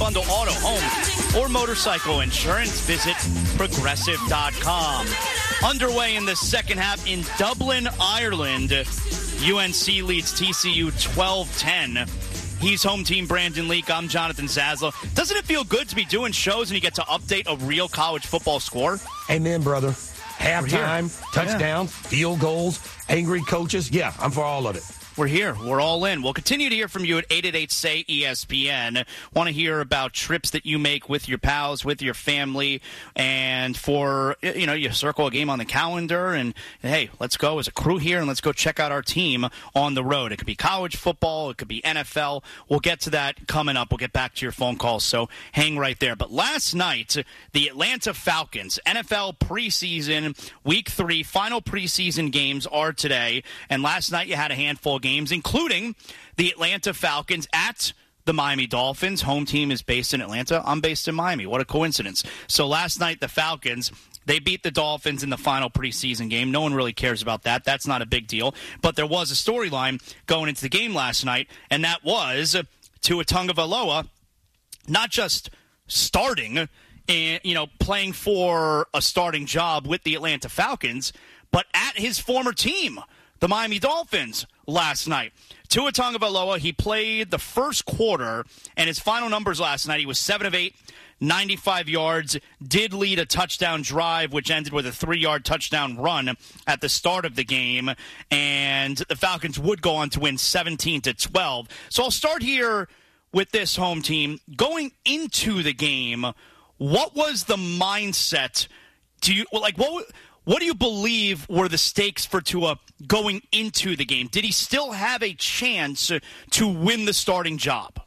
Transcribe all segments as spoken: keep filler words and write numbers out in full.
bundle auto, home, or motorcycle insurance. Visit progressive dot com. Underway in the second half in Dublin, Ireland. U N C leads T C U twelve ten. He's home team Brandon Leak. I'm Jonathan Zaslow. Doesn't it feel good to be doing shows and you get to update a real college football score? Amen, brother. Halftime, touchdowns, yeah. field goals, angry coaches. Yeah, I'm for all of it. We're here. We're all in. We'll continue to hear from you at eight eight eight, S A Y, E S P N. Want to hear about trips that you make with your pals, with your family, and for, you know, you circle a game on the calendar and, hey, let's go as a crew here and let's go check out our team on the road. It could be college football. It could be N F L. We'll get to that coming up. We'll get back to your phone calls, so hang right there. But last night, the Atlanta Falcons, N F L preseason, week three, final preseason games are today. And last night you had a handful of games. Games, including the Atlanta Falcons at the Miami Dolphins. Home team is based in Atlanta. I'm based in Miami. What a coincidence. So last night, the Falcons, they beat the Dolphins in the final preseason game. No one really cares about that. That's not a big deal. But there was a storyline going into the game last night, and that was Tua Tagovailoa not just starting and, you know, playing for a starting job with the Atlanta Falcons, but at his former team, the Miami Dolphins, last night. Tua Tagovailoa, he played the first quarter, and his final numbers last night, he was seven of eight, ninety-five yards, did lead a touchdown drive, which ended with a three-yard touchdown run at the start of the game, and the Falcons would go on to win seventeen to twelve. So I'll start here with this home team. Going into the game, what was the mindset? Do you, like, what What do you believe were the stakes for Tua going into the game? Did he still have a chance to win the starting job?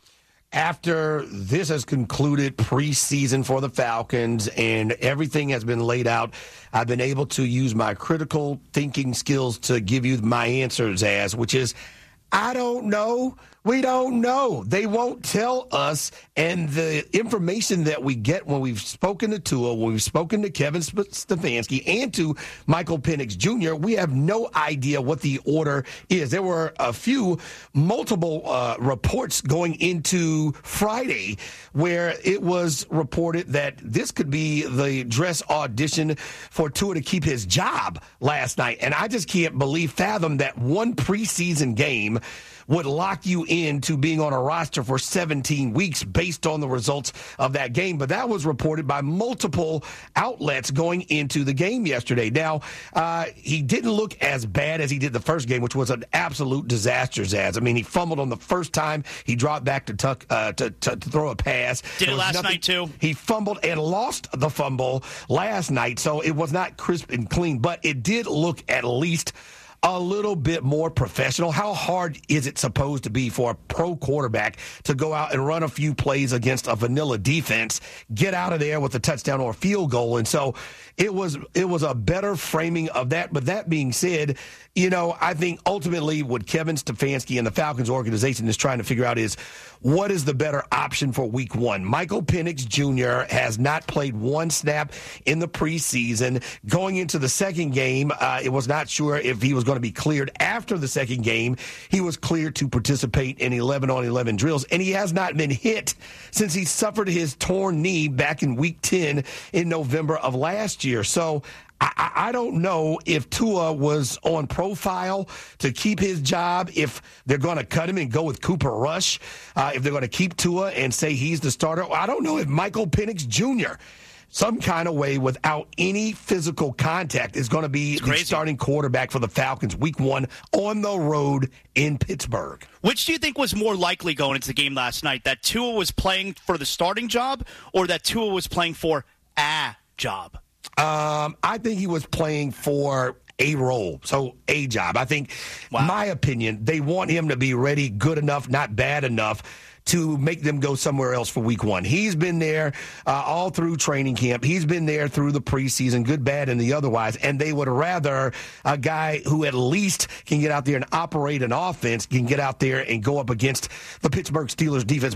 After this has concluded preseason for the Falcons and everything has been laid out, I've been able to use my critical thinking skills to give you my answers as, which is, I don't know. We don't know. They won't tell us. And the information that we get when we've spoken to Tua, when we've spoken to Kevin Stefanski and to Michael Penix Junior, we have no idea what the order is. There were a few multiple uh, reports going into Friday where it was reported that this could be the dress audition for Tua to keep his job last night. And I just can't believe, fathom that one preseason game would lock you into being on a roster for seventeen weeks based on the results of that game. But that was reported by multiple outlets going into the game yesterday. Now, uh, he didn't look as bad as he did the first game, which was an absolute disaster, Zaz. I mean, he fumbled on the first time. He dropped back to tuck, uh, to, to, to throw a pass. Did it last nothing. night, too? He fumbled and lost the fumble last night, so it was not crisp and clean. But it did look at least a little bit more professional. How hard is it supposed to be for a pro quarterback to go out and run a few plays against a vanilla defense, get out of there with a touchdown or a field goal? And so it was it was a better framing of that. But that being said, you know, I think ultimately what Kevin Stefanski and the Falcons organization is trying to figure out is, what is the better option for week one? Michael Penix Junior has not played one snap in the preseason. Going into the second game, uh, it was not sure if he was going to be cleared. After the second game, he was cleared to participate in eleven on eleven drills, and he has not been hit since he suffered his torn knee back in week ten in November of last year. So I, I don't know if Tua was on profile to keep his job, if they're going to cut him and go with Cooper Rush, uh, if they're going to keep Tua and say he's the starter. I don't know if Michael Penix Junior, some kind of way without any physical contact, is going to be the starting quarterback for the Falcons week one on the road in Pittsburgh. Which do you think was more likely going into the game last night, that Tua was playing for the starting job or that Tua was playing for a job? Um, I think he was playing for a role, so a job. I think, wow. my opinion, they want him to be ready, good enough, not bad enough, to make them go somewhere else for week one. He's been there uh, all through training camp. He's been there through the preseason, good, bad, and the otherwise, and they would rather a guy who at least can get out there and operate an offense, can get out there and go up against the Pittsburgh Steelers defense.